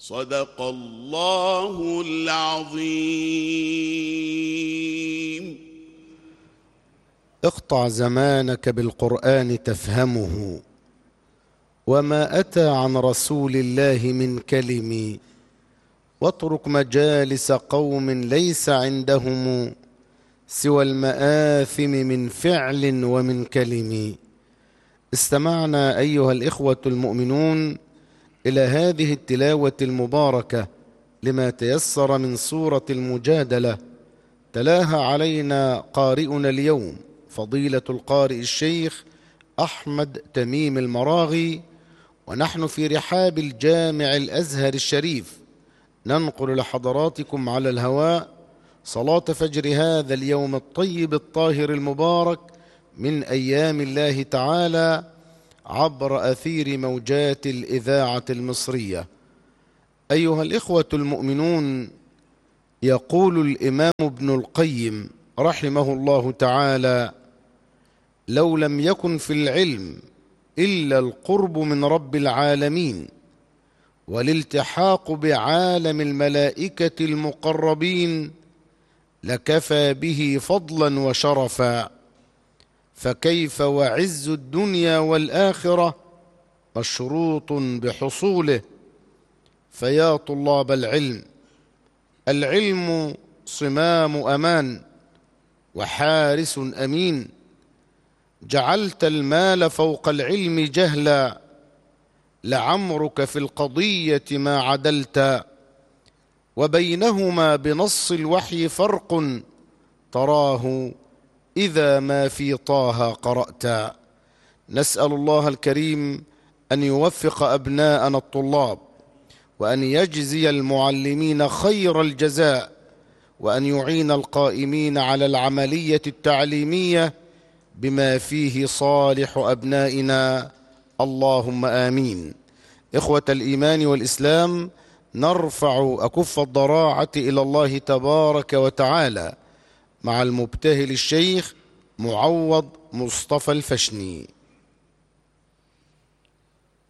صدق الله العظيم. اقطع زمانك بالقرآن تفهمه، وما أتى عن رسول الله من كلم، واترك مجالس قوم ليس عندهم سوى المآثم من فعل ومن كلم. استمعنا أيها الإخوة المؤمنون إلى هذه التلاوة المباركة لما تيسر من سورة المجادلة، تلاها علينا قارئنا اليوم فضيلة القارئ الشيخ أحمد تميم المراغي، ونحن في رحاب الجامع الأزهر الشريف ننقل لحضراتكم على الهواء صلاة فجر هذا اليوم الطيب الطاهر المبارك من أيام الله تعالى عبر أثير موجات الإذاعة المصرية. أيها الإخوة المؤمنون، يقول الإمام ابن القيم رحمه الله تعالى: لو لم يكن في العلم إلا القرب من رب العالمين والالتحاق بعالم الملائكة المقربين لكفى به فضلا وشرفا، فكيف وعز الدنيا والآخرة مشروط بحصوله. فيا طلاب العلم، العلم صمام أمان وحارس أمين، جعلت المال فوق العلم جهلا، لعمرك في القضية ما عدلت، وبينهما بنص الوحي فرق تراه إذا ما في طه قرأت. نسأل الله الكريم أن يوفق أبناءنا الطلاب، وأن يجزي المعلمين خير الجزاء، وأن يعين القائمين على العملية التعليمية بما فيه صالح أبنائنا، اللهم آمين. إخوة الإيمان والإسلام، نرفع أكف الضراعة إلى الله تبارك وتعالى مع المبتهل الشيخ معوض مصطفى الفشني.